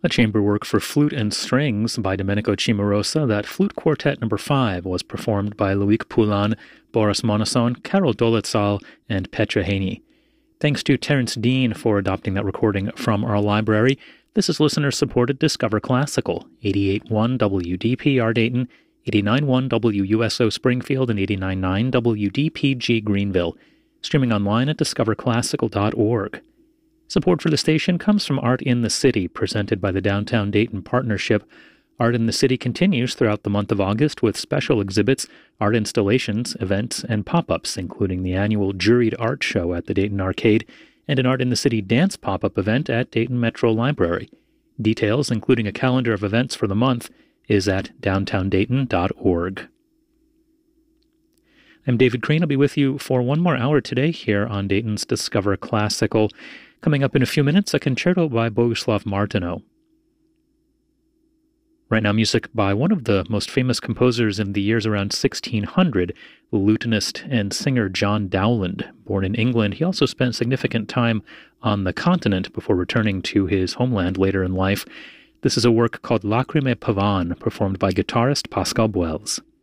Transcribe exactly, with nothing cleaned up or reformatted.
The chamber work for flute and strings by Domenico Cimarosa, that flute quartet number five, was performed by Loic Poulin, Boris Monosson, Carol Dolitzal, and Petra Haney. Thanks to Terence Dean for adopting that recording from our library. This is listener-supported Discover Classical, eighty-eight point one W D P R Dayton, eighty-nine point one W U S O Springfield, and eighty-nine point nine W D P G Greenville, streaming online at discover classical dot org. Support for the station comes from Art in the City, presented by the Downtown Dayton Partnership. Art in the City continues throughout the month of August with special exhibits, art installations, events, and pop-ups, including the annual Juried Art Show at the Dayton Arcade and an Art in the City dance pop-up event at Dayton Metro Library. Details, including a calendar of events for the month, is at downtown dayton dot org. I'm David Crane. I'll be with you for one more hour today here on Dayton's Discover Classical. Coming up in a few minutes, a concerto by Boguslav Martino. Right now, music by one of the most famous composers in the years around sixteen hundred, the lutenist and singer John Dowland. Born in England, he also spent significant time on the continent before returning to his homeland later in life. This is a work called Lacrime Pavan, performed by guitarist Pascal Buels.